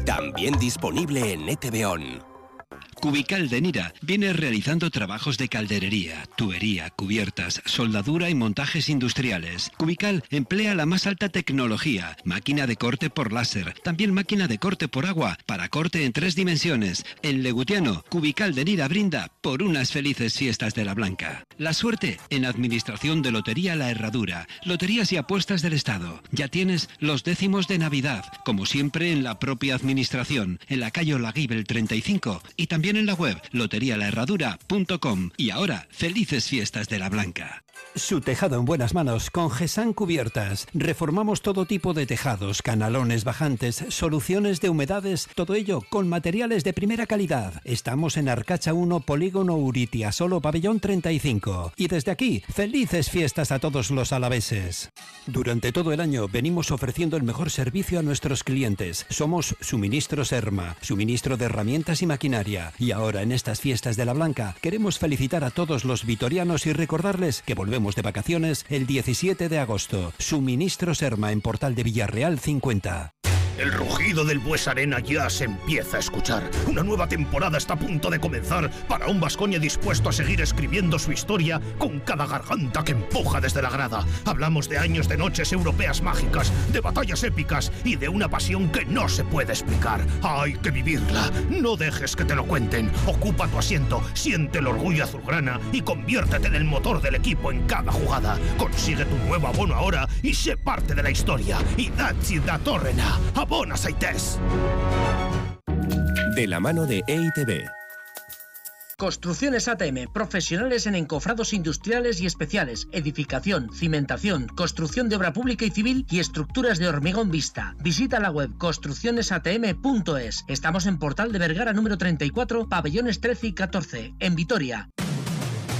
También disponible en ETV-ON. Cubical de Nira viene realizando trabajos de calderería, tubería, cubiertas, soldadura y montajes industriales. Cubical emplea la más alta tecnología, máquina de corte por láser, también máquina de corte por agua, para corte en 3 dimensiones. En Legutiano, Cubical de Nira brinda por unas felices fiestas de la Blanca. La suerte en Administración de Lotería La Herradura, Loterías y Apuestas del Estado. Ya tienes los décimos de Navidad, como siempre en la propia Administración, en la calle Olaguibel 35 y también en la web loterialaherradura.com. Y ahora, felices fiestas de la Blanca. Su tejado en buenas manos con GESAN Cubiertas. Reformamos todo tipo de tejados, canalones, bajantes, soluciones de humedades, todo ello con materiales de primera calidad. Estamos en Arcacha 1, Polígono Uritiasolo, Pabellón 35. Y desde aquí, felices fiestas a todos los alaveses. Durante todo el año venimos ofreciendo el mejor servicio a nuestros clientes. Somos Suministros Erma, suministro de herramientas y maquinaria. Y ahora, en estas fiestas de la Blanca, queremos felicitar a todos los vitorianos y recordarles que volvemos de vacaciones el 17 de agosto. Suministros Erma en Portal de Villarreal 50. El rugido del Bues Arena ya se empieza a escuchar. Una nueva temporada está a punto de comenzar para un Baskonia dispuesto a seguir escribiendo su historia con cada garganta que empuja desde la grada. Hablamos de años de noches europeas mágicas, de batallas épicas y de una pasión que no se puede explicar. Hay que vivirla. No dejes que te lo cuenten. Ocupa tu asiento, siente el orgullo azulgrana y conviértete en el motor del equipo en cada jugada. Consigue tu nuevo abono ahora y sé parte de la historia. Idatzi datorrena. Abona zaitez. De la mano de EITB. Construcciones ATM, profesionales en encofrados industriales y especiales, edificación, cimentación, construcción de obra pública y civil y estructuras de hormigón vista. Visita la web construccionesatm.es. Estamos en Portal de Vergara número 34, pabellones 13 y 14, en Vitoria.